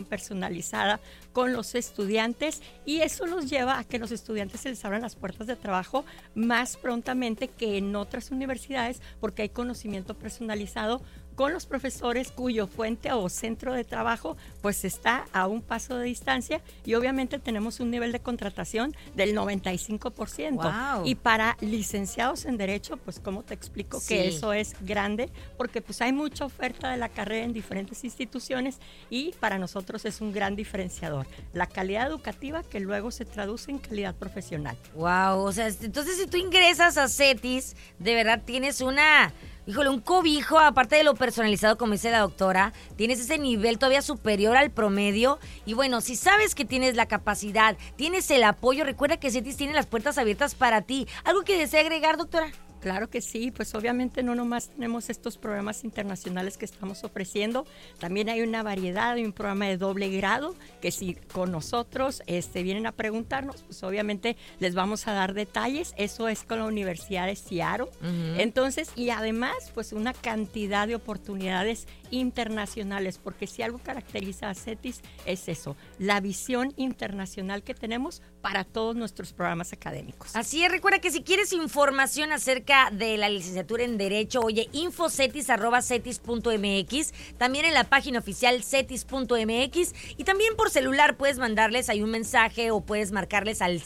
personalizada con los estudiantes, y eso los lleva a que los estudiantes se les abran las puertas de trabajo más prontamente que en otras universidades, porque hay conocimiento personalizado con los profesores cuyo fuente o centro de trabajo pues está a un paso de distancia, y obviamente tenemos un nivel de contratación del 95%. Wow. Y para licenciados en Derecho, pues cómo te explico que eso es grande, porque pues hay mucha oferta de la carrera en diferentes instituciones, y para nosotros es un gran diferenciador. La calidad educativa que luego se traduce en calidad profesional. Wow, o sea, entonces si tú ingresas a CETIS, de verdad tienes un cobijo, aparte de lo personalizado, como dice la doctora, tienes ese nivel todavía superior al promedio. Y bueno, si sabes que tienes la capacidad, tienes el apoyo, recuerda que CETIS tiene las puertas abiertas para ti. ¿Algo que desea agregar, doctora? Claro que sí, pues obviamente no nomás tenemos estos programas internacionales que estamos ofreciendo, también hay una variedad, hay un programa de doble grado que si con nosotros vienen a preguntarnos, pues obviamente les vamos a dar detalles. Eso es con la Universidad de Seattle. Entonces, y además pues una cantidad de oportunidades internacionales, porque si algo caracteriza a CETIS es eso, la visión internacional que tenemos para todos nuestros programas académicos. Así es, recuerda que si quieres información acerca de la licenciatura en Derecho, oye, infocetis@cetis.mx, también en la página oficial cetis.mx, y también por celular puedes mandarles ahí un mensaje o puedes marcarles al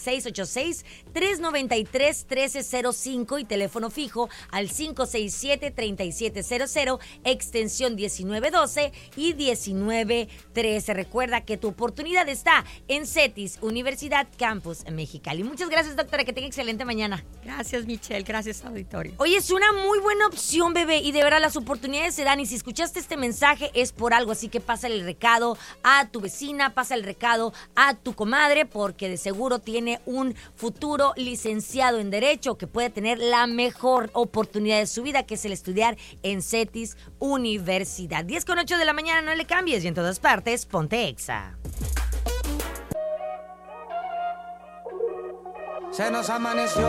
686-393-1305 y teléfono fijo al 567-3700, extensión 1912 y 1913. Recuerda que tu oportunidad está en CETIS, Universidad Campus Mexicali. Muchas gracias, doctora, que tenga excelente mañana. Gracias, Michelle, gracias, auditorio. Oye, es una muy buena opción, bebé, y de verdad las oportunidades se dan, y si escuchaste este mensaje es por algo, así que pasa el recado a tu vecina, pasa el recado a tu comadre, porque de seguro tiene un futuro licenciado en Derecho que puede tener la mejor oportunidad de su vida, que es el estudiar en CETIS Universidad. 10:08 de la mañana, no le cambies, y en todas partes, ponte Exa. Se nos amaneció